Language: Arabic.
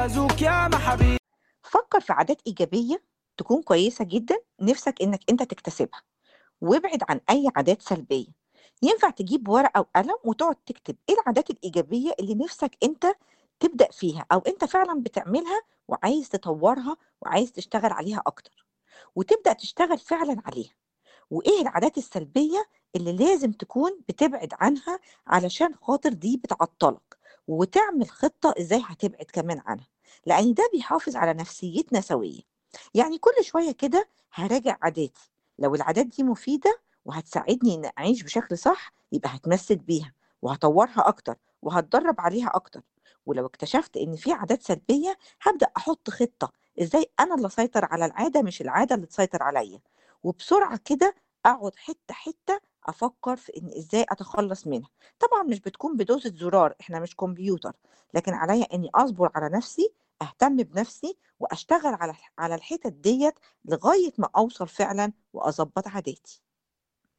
بازوك يا محبيب. فكر في عادات إيجابية تكون كويسة جدا نفسك إنك أنت تكتسبها، وابعد عن أي عادات سلبية. ينفع تجيب ورقة وقلم وتقعد تكتب إيه العادات الإيجابية اللي نفسك أنت تبدأ فيها أو أنت فعلا بتعملها وعايز تطورها وعايز تشتغل عليها أكتر، وتبدأ تشتغل فعلا عليها. وإيه العادات السلبية اللي لازم تكون بتبعد عنها علشان خاطر دي بتعطلك، وتعمل خطة إزاي هتبعد كمان عنها، لأن ده بيحافظ على نفسيتنا سوية. يعني كل شوية كده هراجع عاداتي، لو العادات دي مفيدة وهتساعدني إن أعيش بشكل صح يبقى هتمسك بيها وهطورها أكتر وهتدرب عليها أكتر. ولو اكتشفت إن في عادات سلبية هبدأ أحط خطة إزاي أنا اللي أسيطر على العادة مش العادة اللي تسيطر عليا، وبسرعة كده أقعد حتة حتة أفكر في إن إزاي أتخلص منها. طبعا مش بتكون بدوسة زرار، إحنا مش كمبيوتر، لكن عليا إني أصبر على نفسي، أهتم بنفسي وأشتغل على الحتت ديت لغاية ما أوصل فعلا وأظبط عاداتي.